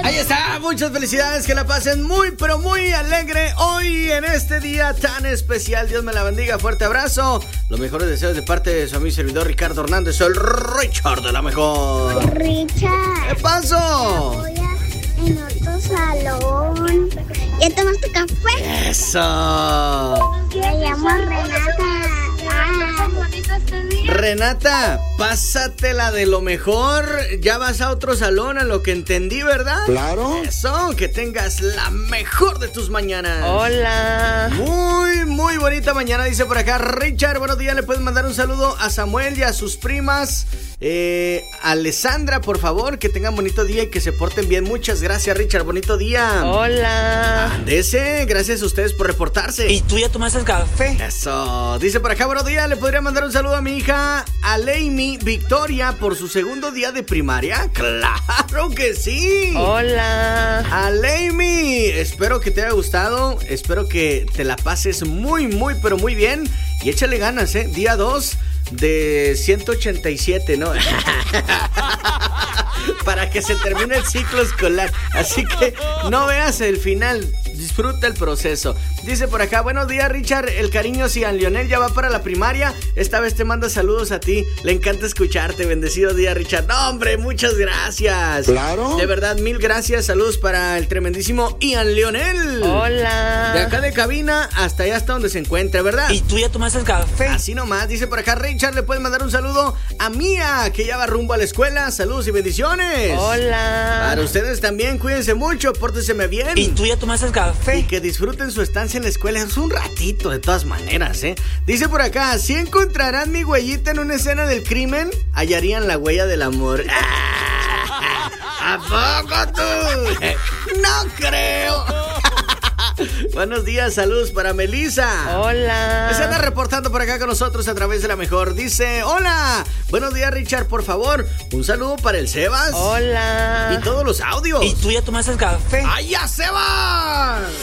Ahí está, muchas felicidades, que la pasen muy, pero muy alegre hoy en este día tan especial. Dios me la bendiga, fuerte abrazo. Los mejores deseos de parte de su amigo y servidor Ricardo Hernández, el Richard de la mejor. Richard, ¿Qué pasó? voy en otro salón. ¿Ya tomaste café? Eso. Me llamo Renata. Renata, pásatela de lo mejor. Ya vas a otro salón, a lo que entendí, ¿verdad? Claro. Eso, que tengas la mejor de tus mañanas. Hola. Muy, muy bonita mañana, dice por acá Richard. Buenos días, le puedes mandar un saludo a Samuel y a sus primas. Alessandra, por favor, que tengan bonito día y que se porten bien. Muchas gracias, Richard, bonito día. Hola. Ándese, gracias a ustedes por reportarse. ¿Y tú ya tomaste el café? Eso, dice por acá, buenos días, le podría mandar un saludo a mi hija Aleimi Victoria por su segundo día de primaria. Claro que sí. Hola. Aleimi, espero que te haya gustado, espero que te la pases muy, muy, pero muy bien. Y échale ganas, día 2 de 187, ¿no? Para que se termine el ciclo escolar. Así que no veas el final, disfruta el proceso. Dice por acá, buenos días, Richard. El cariño, si a Lionel ya va para la primaria, esta vez te manda saludos a ti. Le encanta escucharte. Bendecido día, Richard. No, hombre, muchas gracias. Claro. De verdad, mil gracias. Saludos para el tremendísimo Ian Lionel. Hola. De acá de cabina hasta allá, hasta donde se encuentra, ¿verdad? ¿Y tú ya tomaste el café? Así nomás, dice por acá Richard, le puedes mandar un saludo a Mía, que ya va rumbo a la escuela. Saludos y bendiciones. Hola. Para ustedes también, cuídense mucho, pórtenseme bien. ¿Y tú ya tomaste el café? Y que disfruten su estancia en la escuela. Es un ratito, de todas maneras, Dice por acá, si encontrarán mi huellita en una escena del crimen, hallarían la huella del amor. ¿A poco tú? No creo. Buenos días, saludos para Melissa. Hola. Se anda reportando por acá con nosotros a través de la mejor. Dice, hola, buenos días, Richard, por favor, un saludo para el Sebas. Hola. Y todos los audios. ¿Y tú ya tomaste el café? ¡Ay, ya, Sebas!